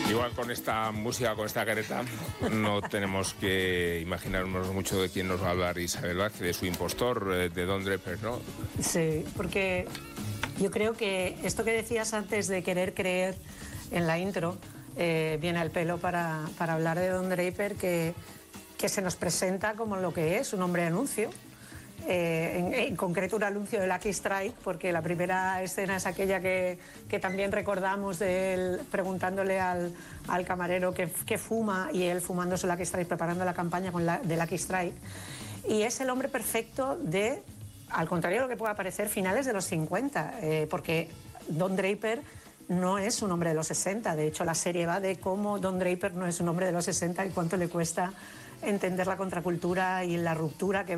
Igual con esta música, con esta careta, no tenemos que imaginarnos mucho de quién nos va a hablar Isabel Vázquez, de su impostor, de Don Draper, ¿no? Sí, porque yo creo que esto que decías antes de querer creer en la intro viene al pelo para hablar de Don Draper, que se nos presenta como lo que es, un hombre de anuncio. En concreto un anuncio de Lucky Strike, porque la primera escena es aquella que también recordamos de él preguntándole al camarero qué fuma, y él fumando su Lucky Strike, preparando la campaña de Lucky Strike. Y es el hombre perfecto de, al contrario de lo que pueda parecer, finales de los 50, porque Don Draper no es un hombre de los 60. De hecho, la serie va de cómo Don Draper no es un hombre de los 60 y cuánto le cuesta entender la contracultura y la ruptura que